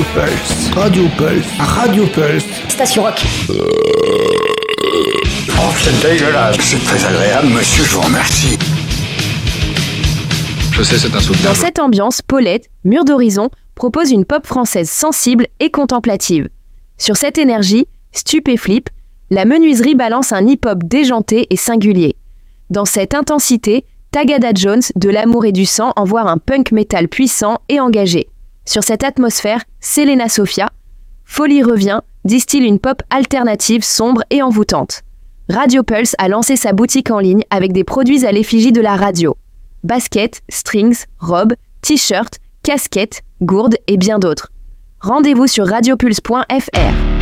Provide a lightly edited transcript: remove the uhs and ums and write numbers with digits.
Pulse. Radio Pulse. Radio Pulse. Station Rock. Oh, c'est dégueulasse. C'est très agréable, monsieur, je vous remercie. Je sais, c'est insoutenable. Dans cette ambiance, Paulette, Mur d'Horizon, propose une pop française sensible et contemplative. Sur cette énergie, Stupéflip, la menuiserie balance un hip-hop déjanté et singulier. Dans cette intensité, Tagada Jones, de l'amour et du sang, envoie un punk metal puissant et engagé. Sur cette atmosphère, Selena Sofia, Folie revient, distille une pop alternative sombre et envoûtante. Radio Pulse a lancé sa boutique en ligne avec des produits à l'effigie de la radio. Baskets, strings, robes, t-shirts, casquettes, gourdes et bien d'autres. Rendez-vous sur radiopulse.fr.